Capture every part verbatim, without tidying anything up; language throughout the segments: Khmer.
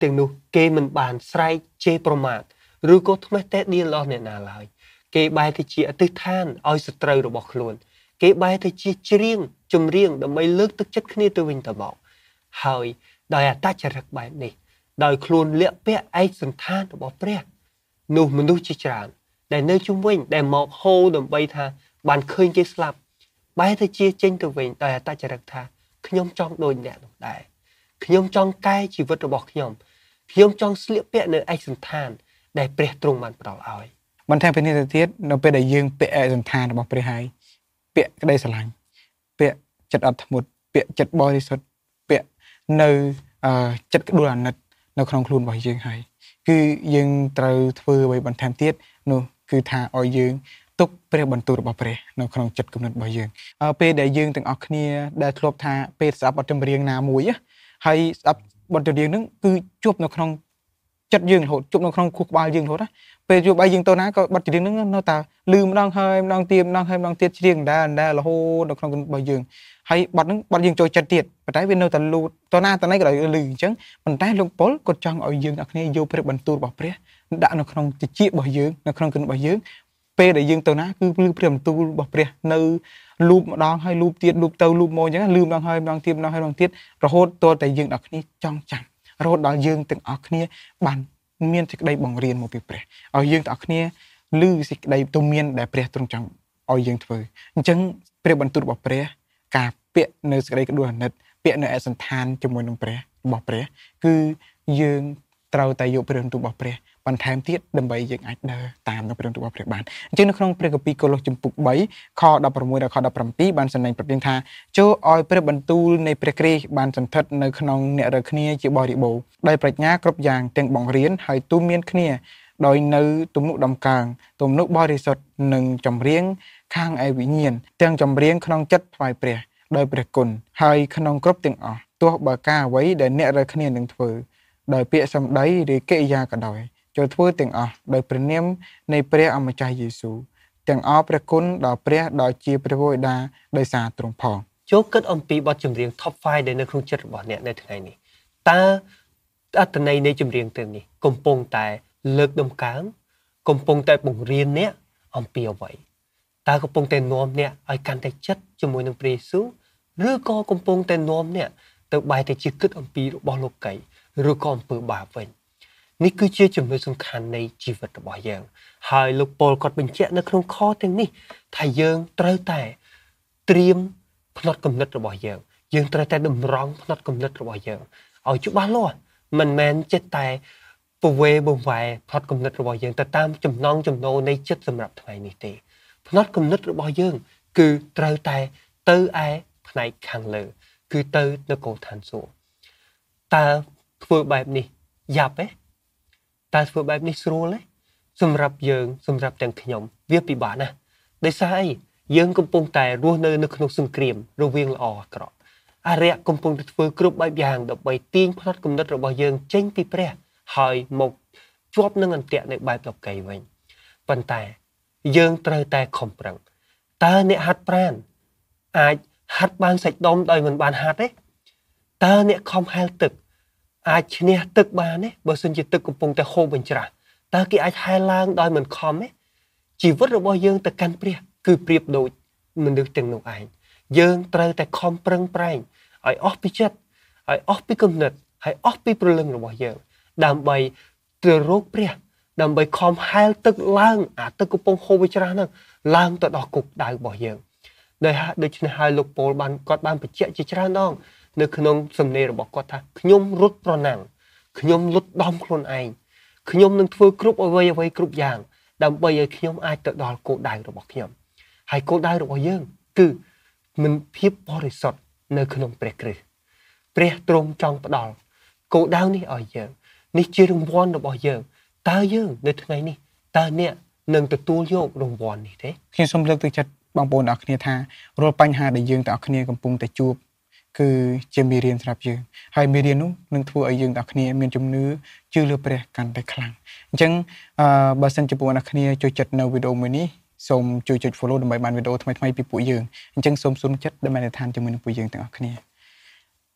ទាំងនោះគេមិនបានស្រែកជេរប្រមាថឬក៏ថ្មេះតេះដៀនរបស់អ្នកណាឡើយគេបែរទៅជាអធិដ្ឋានឲ្យសត្រូវរបស់ខ្លួនគេបែរទៅជាច្រៀងចម្រៀងដើម្បីលើកទឹកចិត្តគ្នាទៅវិញទៅមកហើយដោយអត្តចរិតបែបនេះដោយខ្លួនលាក់ពាក់ឯកសន្តានរបស់ព្រះនោះមនុស្សជាច្រើនដែលនៅជុំវិញដែលមកហូរដើម្បីថាបានឃើញគេស្លាប់បែរទៅជាចេញទៅវិញដោយអត្តចរិតថាខ្ញុំចង់ដូចអ្នកនោះដែរខ្ញុំចង់កែជីវិតរបស់ខ្ញុំខ្ញុំចង់ស្លៀកពាក់នៅឯកសន្តានដែលព្រះទ្រង់បានផ្ដល់ឲ្យបន្ថែមពីនេះទៅទៀតនៅពេលដែលយើងពាក់ឯកសន្តានរបស់ព្រះហើយពាក់ក្តីស្រឡាញ់ពាក់ចិត្តអត់ធ្មត់ពាក់ចិត្តបរិសុទ្ធពាក់នៅចិត្តក្ដួលអាណិតនៅក្នុងខ្លួនរបស់យើងហើយគឺយើងត្រូវធ្វើអ្វីបន្ថែមទៀតនោះគឺថាឲ្យយើងទុកព្រះបន្ទូលរបស់ព្រះនៅក្នុងចិត្តគំនិតរបស់យើងពេលដែលយើងទាំងអស់គ្នាដែលធ្លាប់ថាពេលស្ដាប់បទចម្រៀងណាមួយហើយស្ដាប់បទចម្រៀងហ្នឹងគឺជាប់នៅក្នុងចិត្តយើងរហូតជប់នៅក្នុងខួរក្បាលយើងរហូតណាពេលជួបឲ្យយើងទៅណាក៏បទច្រៀងហ្នឹងនៅតែលឺម្ដងហើយម្ដងទៀតម្ដងហើយម្ដងទៀតច្រៀងដែរដែររហូតនៅក្នុងគំនិតរបស់យើងហើយបទហ្នឹងបទយើងចូលចិត្តទៀតប៉ុន្តែវានៅតែលូតទៅណាទៅណីក៏លឺអញ្ចឹងប៉ុន្តែលោកប៉ុលគាត់ចង់ឲ្យយើងអ្នកគ្នាយកព្រះបន្ទូលរបស់ព្រះដាក់នៅក្នុងតិចរបស់យើងនៅក្នុងគំនិតរបស់យើងពេលដែលយើងទៅណាគឺលឺព្រះបន្ទូលរបស់ព្រះនៅលូបម្ដងហើយលូបទៀតលូបទៅលូបមកអញ្ចឹងលឺម្ដងហើយម្ដងទៀតម្ដងហើយម្ដងទៀតរហូតតតែយើងអ្នកគ្នាចង់ចាំរហូតដល់យើងទាំងអស់គ្នាបានមានសេចក្តីបង្រៀនមកពីព្រះឲ្យយើងទាំងអស់គ្នាឮសេចក្តីទូមានដែលព្រះទ្រង់ចង់ឲ្យយើងធ្វើអញ្ចឹងព្រះបន្ទូលរបស់ព្រះការពាក់នៅសេចក្តីក្ដួលអាណិតពាក់នៅឯសន្តានជាមួយនឹងព្រះរបស់ព្រះគឺយើងត្រូវតែយកព្រះបន្ទូលរបស់ព្រះបន្ថែមទៀតដើម្បីយើងអាចដើរតាមនៅព្រះបន្ទូលរបស់ព្រះបានអញ្ចឹងនៅក្នុងព្រះគម្ពីរកូឡូសជំពូកបីខដប់ប្រាំមួយដល់ខដប់ប្រាំពីរបានសម្ដែងប្រាប់យើងថាចូលឲ្យព្រះបន្ទូលនៃព្រះគ្រីស្ទបានសន្ធិដ្ឋនៅក្នុងអ្នករាល់គ្នាជាបរិបូរណ៍ដោយប្រាជ្ញាគ្រប់យ៉ាងទាំងបង្រៀនហើយទូន្មានគ្នាដោយនៅទំនុកដំកើងទំនុកបរិសុទ្ធនិងចម្រៀងខាងឯវិញ្ញាណទាំងចម្រៀងក្នុងចិត្តថ្វាយព្រះដោយព្រះគុណហើយក្នុងគ្រប់ទាំងអស់ទោះបើការអ្វីដែលអ្នករាល់គ្នានឹងធ្វើដោយពាក្យសម្ដីឬកិរិយាក៏ដោយចូលធ្វើទាំងអស់ដោយព្រះនាមនៃព្រះអម្ចាស់យេស៊ូវទាំងអរព្រះគុណដល់ព្រះដ៏ជាព្រះវរបិតាដោយសារទ្រង់ផងចូលគិតអំពីបទចម្រៀង Top ហ្វៃ ដែលនៅក្នុងចិត្តរបស់អ្នកនៅថ្ងៃនេះតើអត្ថន័យនៃចម្រៀងទាំងនេះកំពុងតែលើកដំកើងកំពុងតែបង្រៀនអ្នកអំពីអ្វីតើកំពុងតែនាំអ្នកឲ្យកាន់តែចិត្តជាមួយនឹងព្រះយេស៊ូវឬក៏កំពុងតែនាំអ្នកទៅបែរទៅជាគិតអំពីរបស់លោកីឬក៏អំពើបាបវិញនេះគឺជាចំណុចសំខាន់នៃជីវិតរបស់យើងហើយលោកប៉ូលគាត់បញ្ជាក់នៅក្នុងខទាំងនេះថាយើងត្រូវតែត្រៀមផ្នត់គំនិតរបស់យើងយើងត្រូវតែតម្រង់ផ្នត់គំនិតរបស់យើងឲ្យច្បាស់លាស់មិនមែនចិត្តតែពវេបង្វែរផ្នត់គំនិតរបស់យើងទៅតាមចំណង់ចំណូលនៃចិត្តសម្រាប់ថ្ងៃនេះទេផ្នត់គំនិតរបស់យើងគឺត្រូវតែទៅឯផ្នែកខាងលើគឺទៅនគរឋានសួគ៌តើធ្វើបែបនេះយ៉ាប់ទេតើធ្វើបែបនេះស្រួលទេសម្រាប់យើងសម្រាប់ទាំងខ្ញុំវាពិបាកណាស់ដោយសារអីយើងកំពុងតែរស់នៅនៅក្នុងសង្គ្រាមរវាងល្អអាក្រក់អរិយកំពុងតែធ្វើគ្រប់បែបយ៉ាងដើម្បីទាញផ្នត់គំនិតរបស់យើងចេញពីព្រះហើយមកជាប់នឹងអន្ទាក់នៃបែបលោកីវិញប៉ុន្តែយើងត្រូវតែខំប្រឹងតើអ្នកហាត់ប្រាណអាចហាត់បានសាច់ដុំដោយមិនបានហាត់ទេតើអ្នកខំហែលទឹកអាចឈ្នះទឹកបានទេបើសិនជាទឹកកំពុងតែហូរបញ្ច្រាស់តើគេអាចហែលឡើងដោយមិនខំទេជីវិតរបស់យើងទៅកាន់ព្រះគឺប្រៀបដូចមនុស្សទាំងនោះឯងយើងត្រូវតែខំប្រឹងប្រែងឲ្យអស់ពីចិត្តឲ្យអស់ពីគំនិតហើយអស់ពីព្រលឹងរបស់យើងដើម្បីទៅរកព្រះដើម្បីខំហែលទឹកឡើងអាទឹកកំពុងហូរបញ្ច្រាស់ហ្នឹងឡើងទៅដល់គោលដៅរបស់យើងដោយដូច្នេះហើយលោកប៉ូលបានគាត់បានបញ្ជាក់ជាច្រើនដងនៅក្នុងសំណេររបស់គាត់ថាខ្ញុំរត់ប្រណាំងខ្ញុំលុតដំខ្លួនឯងខ្ញុំនឹងធ្វើគ្រប់អ្វីអ្វីគ្រប់យ៉ាងដើម្បីឲ្យខ្ញុំអាចទៅដល់គោលដៅរបស់ខ្ញុំហើយគោលដៅរបស់យើងគឺមិនភាពបរិសុទ្ធនៅក្នុងព្រះគ្រីស្ទព្រះទ្រង់ចង់ផ្ដល់គោលដៅនេះឲ្យយើងនេះជារង្វាន់របស់យើងតើយើងនៅថ្ងៃនេះតើអ្នកនឹងទទួលយករង្វាន់នេះទេខ្ញុំសូមលើកទឹកចិត្តបងប្អូនទាំងអស់គ្នាថារាល់បញ្ហាដែលយើងទាំងអស់គ្នាកំពុងតែជួបគឺជាមេរៀនសម្រាប់យើងហើយមេរៀននោះនឹងធ្វើឲ្យយើងទាំងអស់គ្នាមានជំនឿជឿលើព្រះកាន់តែខ្លាំងអញ្ចឹងអឺបើសិនជាបងប្អូនទាំងអស់គ្នាចូលចិត្តនៅវីដេអូមួយនេះសូមជួយចុច follow ដើម្បីបានវីដេអូថ្មីៗពីពួកយើងអញ្ចឹងសូមសូមចិត្តដើម្បីឋានជាមួយនឹងពួកយើងទាំងអស់គ្នា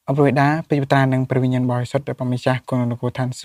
អបរវេដាពេញត្រានឹងព្រះវិញ្ញាណបរិសុទ្ធដែលព្រះម្ចាស់គង់នៅនគរឋាន